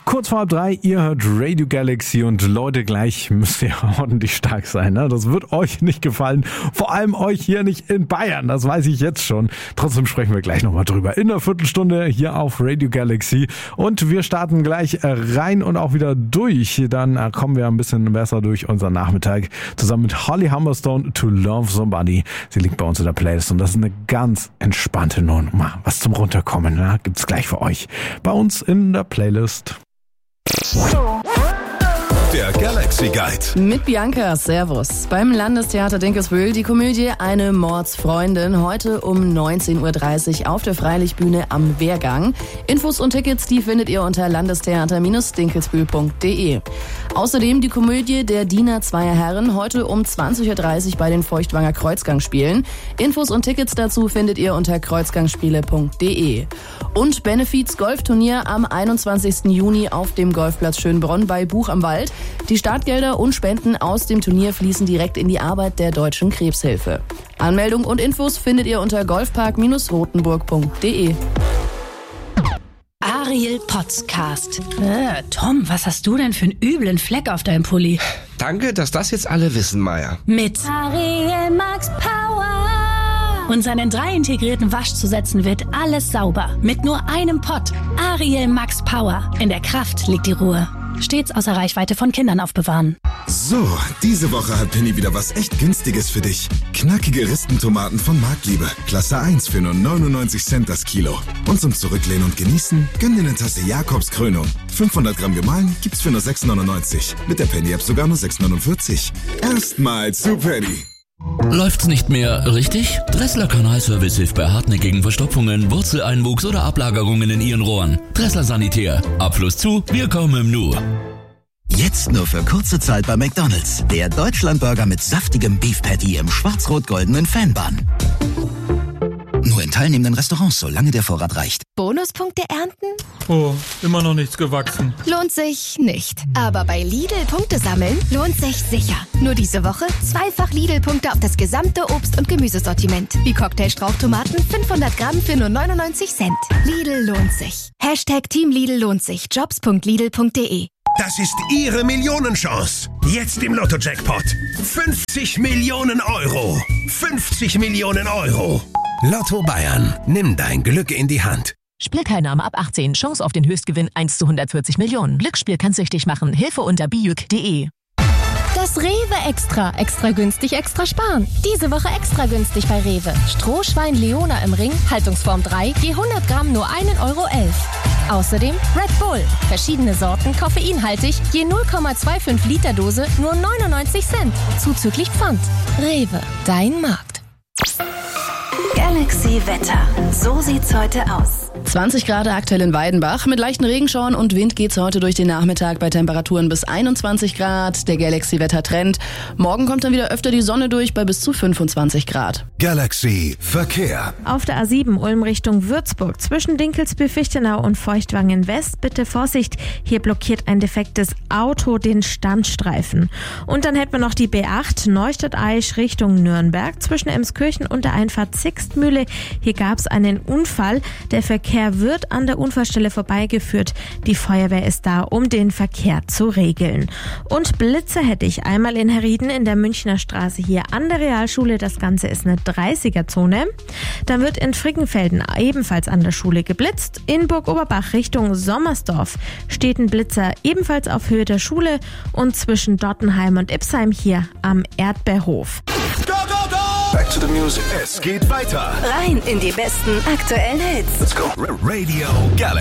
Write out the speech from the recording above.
Kurz vor 3, ihr hört Radio Galaxy und Leute, gleich müsst ihr ordentlich stark sein. Ne? Das wird euch nicht gefallen, vor allem euch hier nicht in Bayern, das weiß ich jetzt schon. Trotzdem sprechen wir gleich nochmal drüber in einer Viertelstunde hier auf Radio Galaxy und wir starten gleich rein und auch wieder durch. Dann kommen wir ein bisschen besser durch unseren Nachmittag zusammen mit Holly Humberstone, To Love Somebody. Sie liegt bei uns in der Playlist und das ist eine ganz entspannte Nummer. Was zum Runterkommen, ne? Gibt's gleich für euch bei uns in der Playlist. Der Galaxy Guide. Mit Bianca, Servus. Beim Landestheater Dinkelsbühl die Komödie Eine Mordsfreundin. Heute um 19.30 Uhr auf der Freilichtbühne am Wehrgang. Infos und Tickets, die findet ihr unter landestheater-dinkelsbühl.de. Außerdem die Komödie Der Diener zweier Herren. Heute um 20.30 Uhr bei den Feuchtwanger Kreuzgangspielen. Infos und Tickets dazu findet ihr unter kreuzgangspiele.de. Und Benefiz Golfturnier am 21. Juni auf dem Golfplatz Schönbronn bei Buch am Wald. Die Startgelder und Spenden aus dem Turnier fließen direkt in die Arbeit der Deutschen Krebshilfe. Anmeldung und Infos findet ihr unter golfpark-rotenburg.de. Ariel Podcast. Tom, was hast du denn für einen üblen Fleck auf deinem Pulli? Danke, dass das jetzt alle wissen, Maya. Mit Ariel Max Power. Und seinen 3 integrierten Waschzusätzen wird alles sauber. Mit nur einem Pott. Ariel Max Power. In der Kraft liegt die Ruhe. Stets außer Reichweite von Kindern aufbewahren. So, diese Woche hat Penny wieder was echt Günstiges für dich. Knackige Ristentomaten von Marktliebe. Klasse 1 für nur 99 Cent das Kilo. Und zum Zurücklehnen und Genießen, gönn dir eine Tasse Jakobs Krönung. 500 Gramm gemahlen gibt's für nur 6,99. Mit der Penny-App sogar nur 6,49. Erstmal zu Penny. Läuft's nicht mehr richtig? Dressler Kanalservice hilft bei hartnäckigen Verstopfungen, Wurzeleinwuchs oder Ablagerungen in Ihren Rohren. Dressler Sanitär. Abfluss zu, wir kommen im Nu. Jetzt nur für kurze Zeit bei McDonald's. Der Deutschlandburger mit saftigem Beef Patty im schwarz-rot-goldenen Fanbun. Nur in teilnehmenden Restaurants, solange der Vorrat reicht. Bonuspunkte ernten? Oh, immer noch nichts gewachsen. Lohnt sich nicht. Aber bei Lidl Punkte sammeln lohnt sich sicher. Nur diese Woche 2-fach Lidl-Punkte auf das gesamte Obst- und Gemüsesortiment. Wie Cocktailstrauchtomaten 500 Gramm für nur 99 Cent. Lidl lohnt sich. #Team Lidl lohnt sich. Jobs.lidl.de. Das ist Ihre Millionenchance. Jetzt im Lotto-Jackpot. 50 Millionen Euro. 50 Millionen Euro. Lotto Bayern. Nimm dein Glück in die Hand. Spielteilnahme ab 18. Chance auf den Höchstgewinn 1 zu 140 Millionen. Glücksspiel kann süchtig machen. Hilfe unter bijuk.de. Das Rewe Extra. Extra günstig, extra sparen. Diese Woche extra günstig bei Rewe. Strohschwein Leona im Ring, Haltungsform 3, je 100 Gramm nur 1,11 Euro. Außerdem Red Bull. Verschiedene Sorten, koffeinhaltig, je 0,25 Liter Dose nur 99 Cent. Zuzüglich Pfand. Rewe, dein Markt. Galaxy Wetter. So sieht's heute aus. 20 Grad aktuell in Weidenbach. Mit leichten Regenschauern und Wind geht's heute durch den Nachmittag bei Temperaturen bis 21 Grad. Der Galaxy-Wetter-Trend. Morgen kommt dann wieder öfter die Sonne durch bei bis zu 25 Grad. Galaxy Verkehr. Auf der A7 Ulm Richtung Würzburg zwischen Dinkelsbühl-Fichtenau und Feuchtwangen West. Bitte Vorsicht, hier blockiert ein defektes Auto den Standstreifen. Und dann hätten wir noch die B8 Neustadt-Aisch Richtung Nürnberg zwischen Emskirchen und der Einfahrt Zixtmühle. Hier gab's einen Unfall. Der Verkehr wird an der Unfallstelle vorbeigeführt. Die Feuerwehr ist da, um den Verkehr zu regeln. Und Blitzer hätte ich einmal in Herrieden in der Münchner Straße hier an der Realschule. Das Ganze ist eine 30er-Zone. Dann wird in Frickenfelden ebenfalls an der Schule geblitzt. In Burg-Oberbach Richtung Sommersdorf steht ein Blitzer ebenfalls auf Höhe der Schule und zwischen Dottenheim und Ipsheim hier am Erdbeerhof. Back to the music. Es geht weiter. Rein in die besten aktuellen Hits. Let's go. Radio Galaxy.